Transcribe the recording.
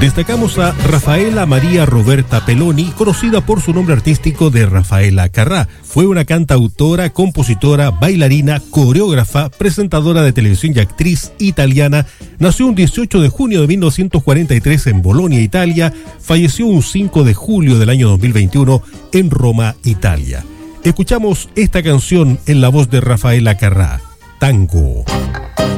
Destacamos a Rafaela María Roberta Peloni, conocida por su nombre artístico de Rafaela Carrà. Fue una cantautora, compositora, bailarina, coreógrafa, presentadora de televisión y actriz italiana. Nació un 18 de junio de 1943 en Bolonia, Italia. Falleció un 5 de julio del año 2021 en Roma, Italia. Escuchamos esta canción en la voz de Rafaela Carrà, Tango.